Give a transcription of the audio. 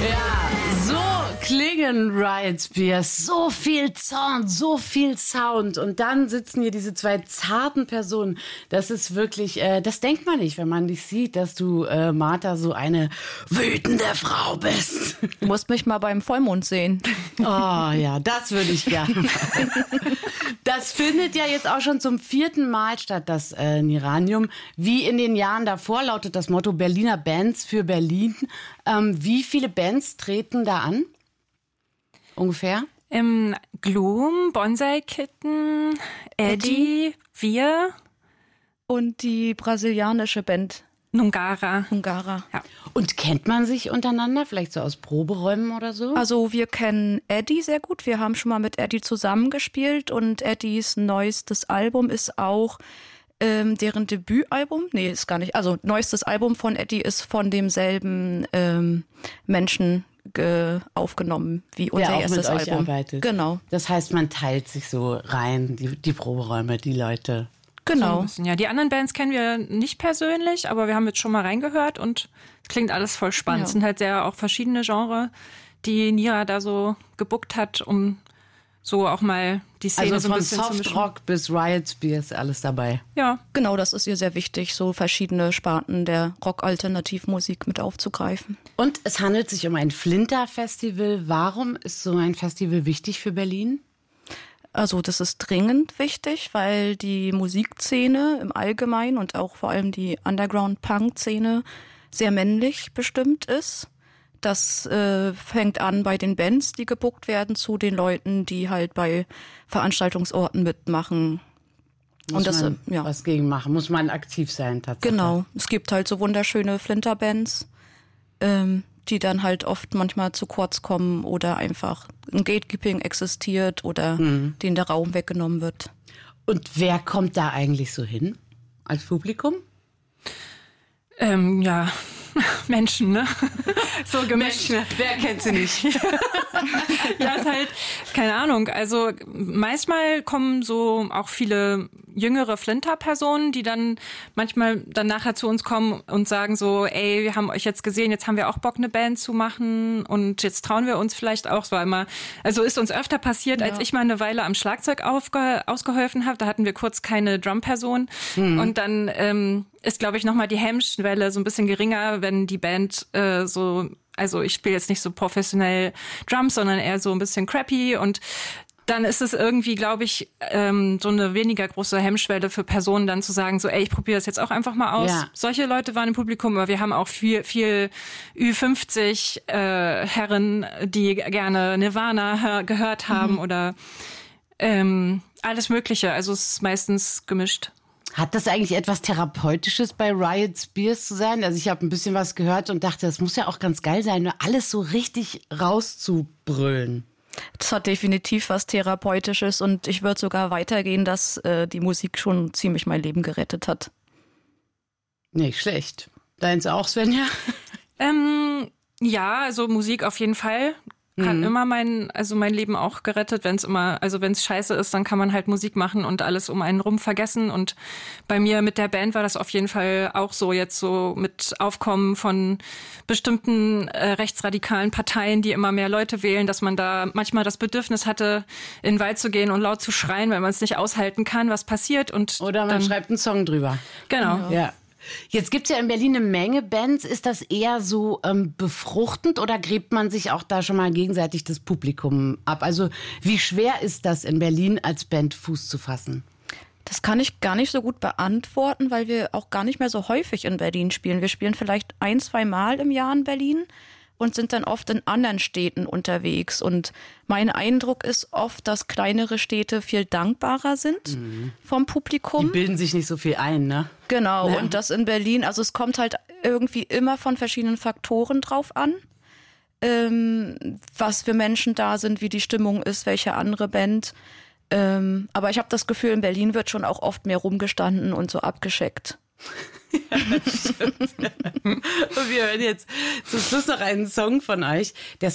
Ja, so klingen Riot Spears. So viel Zorn, so viel Sound. Und dann sitzen hier diese zwei zarten Personen. Das ist wirklich, das denkt man nicht, wenn man dich sieht, dass du, Martha, so eine wütende Frau bist. Du musst mich mal beim Vollmond sehen. Oh ja, das würde ich gerne machen. Das findet ja jetzt auch schon zum 4. Mal statt, das Niranium. Wie in den Jahren davor lautet das Motto Berliner Bands für Berlin. Wie viele Bands treten da an? Ungefähr? Gloom, Bonsai Kitten, Eddie, wir. Und die brasilianische Band Nungara. Ja. Und kennt man sich untereinander? Vielleicht so aus Proberäumen oder so? Also wir kennen Eddie sehr gut. Wir haben schon mal mit Eddie zusammengespielt und Eddies neuestes Album ist auch deren Debütalbum. Nee, ist gar nicht. Also neuestes Album von Eddie ist von demselben Menschen aufgenommen wie unser erstes mit euch Album. Arbeitet. Genau. Das heißt, man teilt sich so rein, die Proberäume, die Leute. Genau. So ein bisschen, ja. Die anderen Bands kennen wir nicht persönlich, aber wir haben jetzt schon mal reingehört und es klingt alles voll spannend. Es sind halt sehr auch verschiedene Genres, die Nira da so gebuckt hat, um so auch mal die Szene Also so ein von bisschen zu mischen. Softrock bis Riot Spears, alles dabei. Ja. Genau, das ist ihr sehr wichtig, so verschiedene Sparten der Rock-Alternativmusik mit aufzugreifen. Und es handelt sich um ein Flinter-Festival. Warum ist so ein Festival wichtig für Berlin? Also das ist dringend wichtig, weil die Musikszene im Allgemeinen und auch vor allem die Underground-Punk-Szene sehr männlich bestimmt ist. Das fängt an bei den Bands, die gebuckt werden, zu den Leuten, die halt bei Veranstaltungsorten mitmachen. Muss man was gegen machen, muss man aktiv sein tatsächlich. Genau, es gibt halt so wunderschöne Flinter-Bands, die dann halt oft manchmal zu kurz kommen oder einfach ein Gatekeeping existiert oder denen der Raum weggenommen wird. Und wer kommt da eigentlich so hin als Publikum? Ja, Menschen, ne? So gemischt. Menschen, wer kennt sie nicht? Ja, ist halt, keine Ahnung. Also manchmal kommen so auch viele jüngere Flinter-Personen, die dann manchmal dann nachher zu uns kommen und sagen so, ey, wir haben euch jetzt gesehen, jetzt haben wir auch Bock, eine Band zu machen und jetzt trauen wir uns vielleicht auch. Es war immer, also ist uns öfter passiert, als ich mal eine Weile am Schlagzeug ausgeholfen habe. Da hatten wir kurz keine Drum-Person und dann ist, glaube ich, nochmal die Hemmschwelle so ein bisschen geringer, wenn die Band also ich spiele jetzt nicht so professionell Drums, sondern eher so ein bisschen crappy und dann ist es irgendwie, glaube ich, so eine weniger große Hemmschwelle für Personen dann zu sagen, so, ey, ich probiere das jetzt auch einfach mal aus. Ja. Solche Leute waren im Publikum, aber wir haben auch viel Ü50 Herren, die gerne Nirvana gehört haben oder alles Mögliche. Also es ist meistens gemischt. Hat das eigentlich etwas Therapeutisches bei Riot Spears zu sein? Also ich habe ein bisschen was gehört und dachte, das muss ja auch ganz geil sein, nur alles so richtig rauszubrüllen. Das hat definitiv was Therapeutisches und ich würde sogar weitergehen, dass die Musik schon ziemlich mein Leben gerettet hat. Nicht schlecht. Deins auch, Svenja? Ja, also Musik auf jeden Fall. Hat immer mein Leben auch gerettet, wenn es scheiße ist, dann kann man halt Musik machen und alles um einen rum vergessen. Und bei mir mit der Band war das auf jeden Fall auch so, jetzt so mit Aufkommen von bestimmten rechtsradikalen Parteien, die immer mehr Leute wählen, dass man da manchmal das Bedürfnis hatte, in den Wald zu gehen und laut zu schreien, weil man es nicht aushalten kann, was passiert. Oder man schreibt einen Song drüber. Genau. Ja. Jetzt gibt es ja in Berlin eine Menge Bands. Ist das eher so befruchtend oder gräbt man sich auch da schon mal gegenseitig das Publikum ab? Also wie schwer ist das in Berlin als Band Fuß zu fassen? Das kann ich gar nicht so gut beantworten, weil wir auch gar nicht mehr so häufig in Berlin spielen. Wir spielen vielleicht 1-2 Mal im Jahr in Berlin und sind dann oft in anderen Städten unterwegs. Und mein Eindruck ist oft, dass kleinere Städte viel dankbarer sind vom Publikum. Die bilden sich nicht so viel ein, ne? Genau, Ja. und das in Berlin, also es kommt halt irgendwie immer von verschiedenen Faktoren drauf an, was für Menschen da sind, wie die Stimmung ist, welche andere Band. Aber ich habe das Gefühl, in Berlin wird schon auch oft mehr rumgestanden und so abgescheckt. Ja, das stimmt. Und wir hören jetzt zum Schluss noch einen Song von euch, der